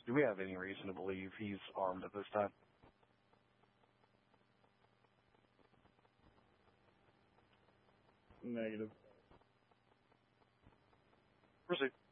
Do we have any reason to believe he's armed at this time? Negative. Proceed.